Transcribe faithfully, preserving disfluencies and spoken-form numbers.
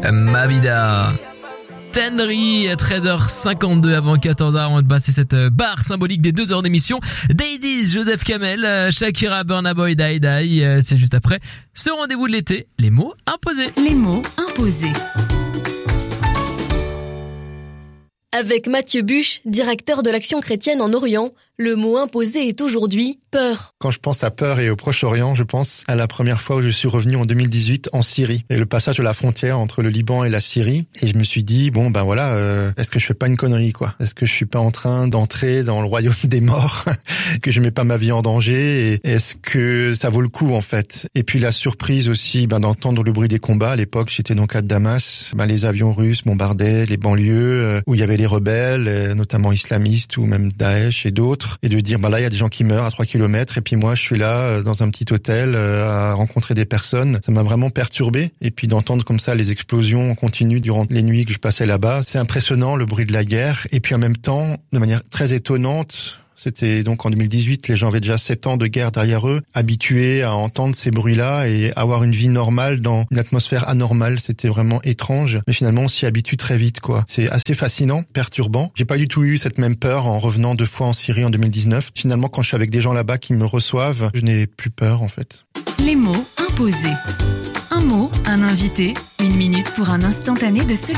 Mavida. Tenry, treize heures cinquante-deux avant quatorze heures, on va passer cette barre symbolique des deux heures d'émission. Daisies, Joseph Kamel, Shakira, Burna Boy, Die Die, c'est juste après ce rendez-vous de l'été, les mots imposés. Les mots imposés. Avec Mathieu Buche, directeur de l'Action chrétienne en Orient, le mot imposé est aujourd'hui peur. Quand je pense à peur et au Proche-Orient, je pense à la première fois où je suis revenu en deux mille dix-huit en Syrie et le passage de la frontière entre le Liban et la Syrie. Et je me suis dit, bon ben voilà, euh, est-ce que je fais pas une connerie quoi ? Est-ce que je suis pas en train d'entrer dans le royaume des morts, que je mets pas ma vie en danger et est-ce que ça vaut le coup en fait ? Et puis la surprise aussi ben, d'entendre le bruit des combats. À l'époque, j'étais donc à Damas, ben, les avions russes bombardaient les banlieues euh, où il y avait les rebelles, euh, notamment islamistes ou même Daesh et d'autres. Et de dire, bah là, il y a des gens qui meurent à trois kilomètres, et puis moi, je suis là, dans un petit hôtel, à rencontrer des personnes. Ça m'a vraiment perturbé. Et puis d'entendre comme ça les explosions en continu durant les nuits que je passais là-bas. C'est impressionnant, le bruit de la guerre. Et puis en même temps, de manière très étonnante, c'était donc en deux mille dix-huit, les gens avaient déjà sept ans de guerre derrière eux, habitués à entendre ces bruits-là et avoir une vie normale dans une atmosphère anormale. C'était vraiment étrange, mais finalement on s'y habitue très vite, quoi. C'est assez fascinant, perturbant. J'ai pas du tout eu cette même peur en revenant deux fois en Syrie en deux mille dix-neuf. Finalement, quand je suis avec des gens là-bas qui me reçoivent, je n'ai plus peur en fait. Les mots imposés. Un mot, un invité, une minute pour un instantané de ce